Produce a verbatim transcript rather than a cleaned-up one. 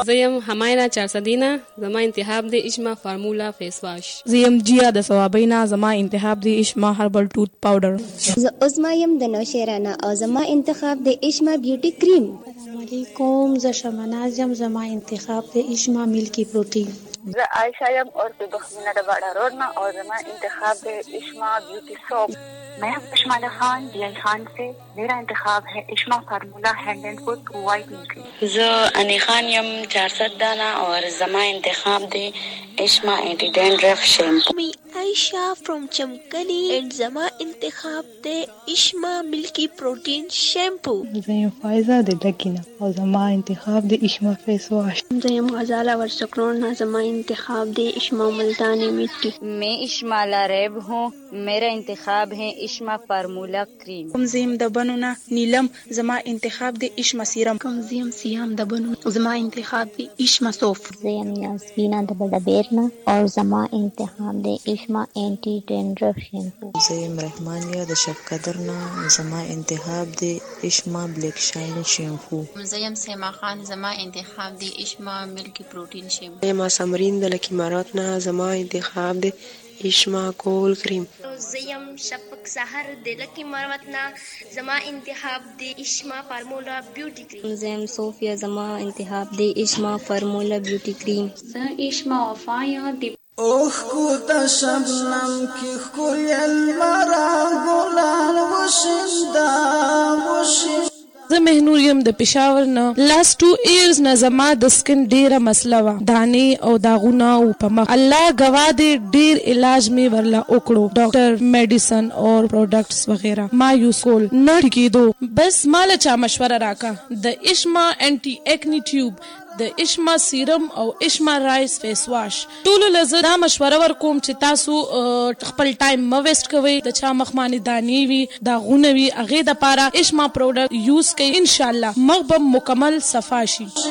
زیم هماینا چارصدینا زما انتخاب دی اشما فارمولا فیس واش. زیم جیا د ثوابینا زما انتخاب دی اشما هربل ټوث پاوډر. ز عظما یم د نوشیرانا او زما انتخاب دی اشما بیوټی کریم. السلام علیکم. ز شمناز یم زما انتخاب دی اشما ملکی پروتین. ز عائشہ یم اور پہ بخمینہ دباڑا روڈنا اور زما انتخاب ہے اشما بیوٹی سوپ. میں ہوں اشمالا خان ڈی آئی خان سے. میرا انتخاب ہے اشما فارمولا ہینڈ اینڈ فٹ وائٹنگ کریم. ز انی خان یم چار سد دانا اور زما انتخاب دے اشما اینٹی ڈینڈرف شیمپو. می عائشہ فرام چمکلی اینڈ زما انتخاب دے اشما ملکی پروٹین شیمپو. زیم فائزہ دے ڈکینا اور زما انتخاب دے اشما فیس واش. زیم غزالہ ورسکرون زما انتخاب دے اشما ملتانی مٹی. میں اشما لاریب ہوں. میرا انتخاب ہے اشما فارمولا کریم. کمزیم دبنونا نیلم زما انتخاب دے اشما سیرم. کمزیم سیام دبنو زما انتخاب دے اشما صوف. زیم یاسمینہ دبدا بیرنا اور زما انتخاب دے اشما اینٹی ڈینڈرف شیمپو. زیم رحمانیہ د شفقدرنا زما انتخاب دے اشما بلیک شائن شیمپو. زیم سیما خان زما انتخاب دے اشما ملکی پروٹین شیمپو. زیم سمرین د لکی ماراتنا زما انتخاب دے اشما کول کریم. زیم شفق سحر د لکی ماراتنا زما انتخاب دے اشما فارمولا بیوٹی کریم. زیم صوفیہ زما انتخاب دے اشما فارمولا بیوٹی کریم. ز اشما وفایا دی اوخ کو تشبنم کی خوی المرا گلان وشندا وشندا. زه مهنور یم د پېښور نه. لاست ټو ایئرز نه زما د سکن ډېره مسله وه، دانې او داغونه او په مخ. الله ګواه دی ډېر علاج مې ورله وکړو، ډاکټر میډیسن اور پروډکټس وغیرہ ما یوز کول نه ټیکېدو. بس ماله چا مشوره راکا د اشما انټي ایکنی ټیوب، د اشما سیرم او اشما رایس فیس واش. ټولو لزه دا مشوره ورکوم چې تاسو خپل ټایم مه ویسټ کوئ. د چا مخ باندې دانې وي، داغونه وي، هغې دپاره اشما پروډکټ یوز کوئ، انشاءالله مخ به مکمل صفا شي.